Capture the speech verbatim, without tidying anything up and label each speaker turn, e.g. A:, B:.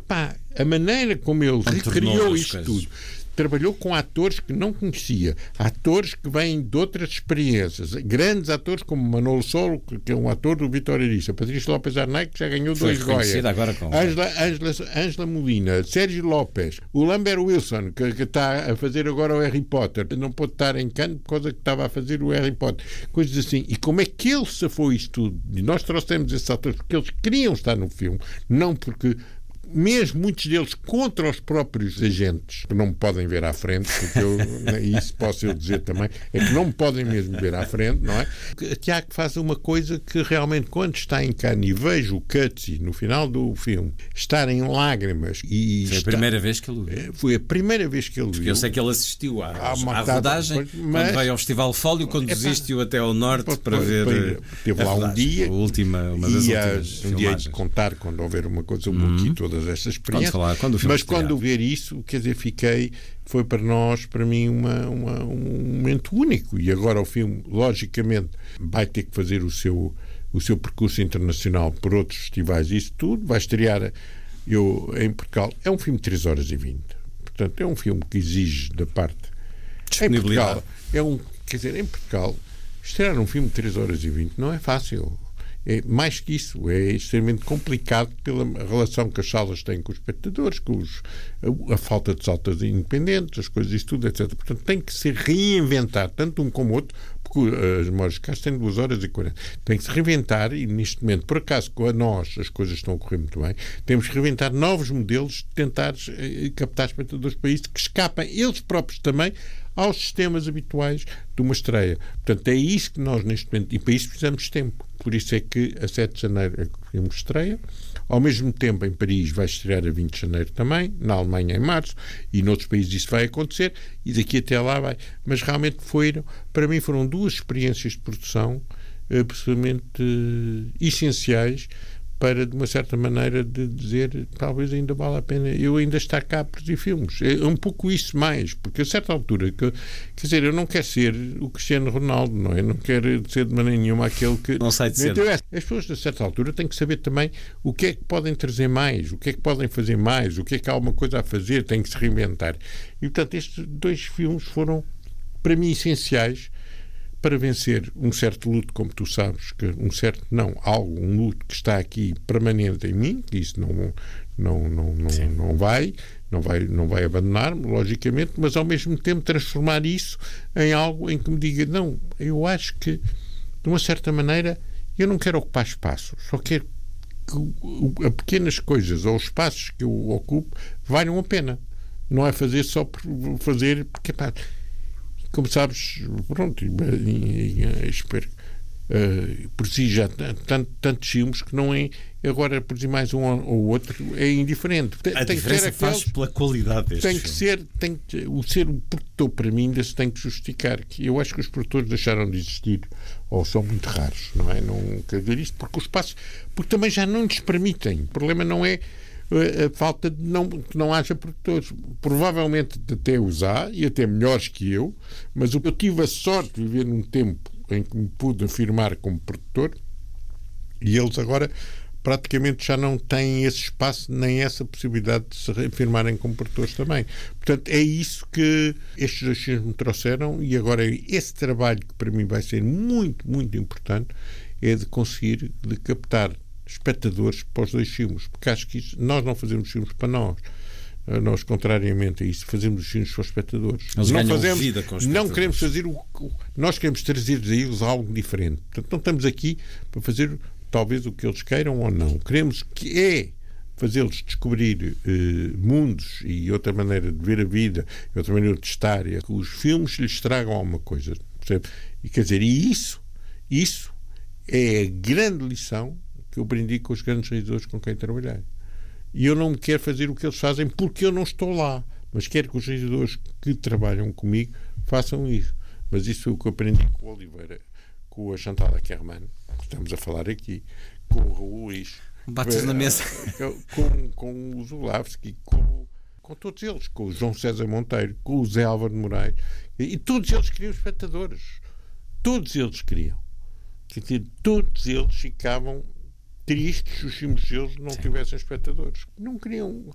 A: repá, a maneira como ele recriou isto tudo, trabalhou com atores que não conhecia, atores que vêm de outras experiências, grandes atores como Manolo Solo, que é um ator do Vítor Erice, Patrícia López Arnaiz, que já ganhou dois Goias, Ângela Molina, Sérgio López, o Lambert Wilson, que, que está a fazer agora o Harry Potter, não pôde estar em Cannes por causa que estava a fazer o Harry Potter, coisas assim. E como é que ele safou isto tudo? E nós trouxemos esses atores porque eles queriam estar no filme, não porque... mesmo muitos deles contra os próprios agentes, que não me podem ver à frente, porque eu, isso posso eu dizer também, é que não me podem mesmo ver à frente, não é? Tiago faz uma coisa que realmente, quando está em Cannes e vejo o cutscene no final do filme, estar em lágrimas e...
B: Foi a
A: está...
B: primeira vez que ele viu.
A: Foi a primeira vez que ele
B: porque
A: viu.
B: Eu sei que ele assistiu à, à, à rodagem, mas...
A: quando
B: veio ao Festival Fólio, conduziu até ao norte
A: Pode,
B: para
A: pode,
B: ver
A: pode, teve lá um dia,
B: a última, uma das
A: e
B: últimas
A: um dia de contar, quando houver uma coisa, um
B: uhum.
A: aqui todas estas experiências.
B: Falar, quando
A: mas quando ver isso, quer dizer, fiquei, foi para nós, para mim, uma, uma, um momento único. E agora o filme, logicamente, vai ter que fazer o seu, o seu percurso internacional por outros festivais, isso tudo. Vai estrear eu, em Portugal. É um filme de três horas e vinte. Portanto, é um filme que exige da parte...
B: disponibilidade.
A: Em Portugal, é um, quer dizer, em Portugal, estrear um filme de três horas e vinte não é fácil. É mais que isso, é extremamente complicado pela relação que as salas têm com os espectadores, com os, a, a falta de salas independentes, as coisas, isso tudo, etcétera. Portanto, tem que se reinventar, tanto um como o outro, porque as memórias casas têm duas horas e quarenta. Tem que se reinventar, e neste momento, por acaso, com a nós as coisas estão a correr muito bem, temos que reinventar novos modelos de tentar eh, captar espectadores para isso, que escapem eles próprios também aos sistemas habituais de uma estreia. Portanto, é isso que nós neste momento, e para isso precisamos de tempo. Por isso é que a sete de janeiro é que o filme estreia. Ao mesmo tempo, em Paris vai estrear a vinte de janeiro também, na Alemanha em março, e noutros países isso vai acontecer, e daqui até lá vai. Mas realmente foram, para mim, foram duas experiências de produção absolutamente uh, essenciais para, de uma certa maneira, de dizer talvez ainda vale a pena eu ainda estar cá a produzir filmes. É um pouco isso mais, porque a certa altura, que, quer dizer, eu não quero ser o Cristiano Ronaldo, não é? Eu não quero ser de maneira nenhuma aquele que...
B: Não sai de ser.
A: As pessoas, a certa altura, têm que saber também o que é que podem trazer mais, o que é que podem fazer mais, o que é que há alguma coisa a fazer, têm que se reinventar. E, portanto, estes dois filmes foram, para mim, essenciais para vencer um certo luto, como tu sabes, que um certo, não, algo, um luto que está aqui permanente em mim, que isso não, não, não, não, não vai, não vai, não vai abandonar-me, logicamente, mas ao mesmo tempo transformar isso em algo em que me diga, não, eu acho que, de uma certa maneira, eu não quero ocupar espaço, só quero que as pequenas coisas ou os espaços que eu ocupo valham a pena. Não é fazer só por fazer, porque, pá, como sabes, pronto, e, e, e, espero, uh, por si já tanto, tantos filmes que não é agora por si mais um ou outro é indiferente. Tem,
B: a
A: tem
B: diferença
A: que ser aqueles,
B: faz pela qualidade destes
A: tem que
B: filmes.
A: ser, tem que, o ser o produtor para mim ainda se tem que justificar. Que eu acho que os produtores deixaram de existir ou são muito raros, não é? Não quer dizer isto porque os espaços, porque também já não lhes permitem. O problema não é a falta de não, que não haja produtores. Provavelmente até os há, e até melhores que eu, mas eu tive a sorte de viver num tempo em que me pude afirmar como produtor, e eles agora praticamente já não têm esse espaço nem essa possibilidade de se afirmarem como produtores também. Portanto, é isso que estes dois filmes me trouxeram, e agora esse trabalho que para mim vai ser muito, muito importante é de conseguir de captar espectadores para os dois filmes, porque acho que isso, nós não fazemos filmes para nós, nós contrariamente a isso fazemos os filmes para os espectadores.
B: Eles
A: não
B: fazemos, vida com os
A: não queremos fazer o, o nós queremos trazer-lhes a eles algo diferente. Portanto, não estamos aqui para fazer talvez o que eles queiram ou não, queremos que é fazê-los descobrir eh, mundos e outra maneira de ver a vida, outra maneira de estar, é que os filmes lhes tragam alguma coisa, percebe? E quer dizer, e isso isso é a grande lição que eu aprendi com os grandes realizadores com quem trabalhei. E eu não quero fazer o que eles fazem porque eu não estou lá, mas quero que os realizadores que trabalham comigo façam isso. Mas isso foi o que eu aprendi com o Oliveira, com a Chantal Akerman, que estamos a falar aqui, com o Raul Ix,
B: bates na mesa,
A: com, com o Zulavski, com, com todos eles, com o João César Monteiro, com o Zé Álvaro de Moraes, e, e todos eles queriam espectadores. Todos eles queriam. Quer dizer, todos eles ficavam tristes se os filmes deles não Sim. tivessem espectadores. Não queriam.